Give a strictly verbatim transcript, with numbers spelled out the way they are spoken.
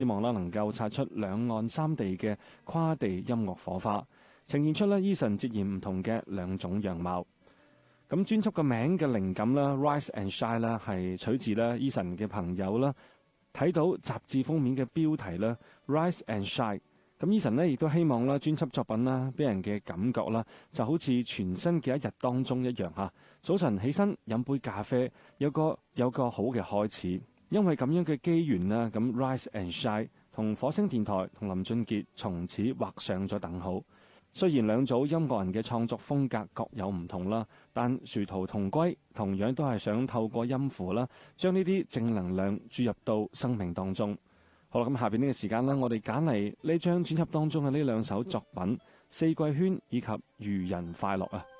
希望啦能夠擦出兩岸三地嘅跨地音樂火花，呈現出咧 Eason 截然唔同嘅兩種樣貌。咁專輯嘅名嘅靈感啦 ，Rise and Shine 啦，係取自咧 Eason 嘅朋友啦，睇到雜誌封面嘅標題啦 ，Rise and Shine。咁 Eason 呢亦都希望啦，專輯作品啦，俾人嘅感覺啦，就好似全新嘅一日當中一樣嚇。早晨起身飲杯咖啡，有個有個好嘅開始。因為咁樣嘅機緣啦，咁 Rise and Shine 同火星電台同林俊傑從此畫上咗等號。雖然兩組音樂人嘅創作風格各有唔同啦，但殊途同歸，同樣都係想透過音符啦，將呢啲正能量注入到生命當中。好啦，咁下邊呢個時間啦，我哋揀嚟呢張專輯當中嘅呢兩首作品《四季圈》以及《愚人快樂》啊。